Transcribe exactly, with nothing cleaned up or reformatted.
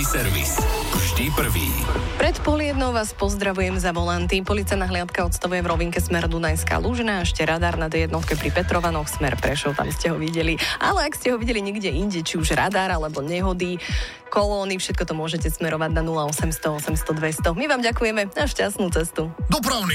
Policajný servis. Vždy prvý. Pred pol jednou vás pozdravujem za volanty. Policajná hliadka odstavuje v rovinke smer Dunajská Lužina, ešte radar na dé jednotke pri Petrovanoch, smer Prešov, tam ste ho videli. Ale ak ste ho videli niekde inde, či už radar alebo nehody, kolóny, všetko to môžete smerovať na nula osemsto osemsto dvesto. My vám ďakujeme a šťastnú cestu. Dopravný